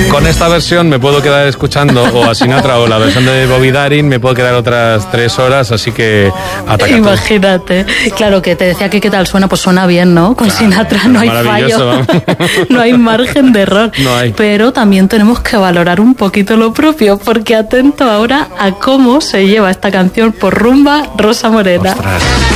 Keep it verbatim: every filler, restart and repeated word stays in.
Con esta versión me puedo quedar escuchando o a Sinatra o la versión de Bobby Darin, me puedo quedar otras tres horas, así que ataca. Imagínate. Tú. Claro, que te decía que qué tal suena, pues suena bien, ¿no? Con claro, Sinatra no hay fallo. No hay margen de error. No hay. Pero también tenemos que valorar un poquito lo propio, porque atento ahora a cómo se lleva esta canción por rumba Rosa Morena. Ostras.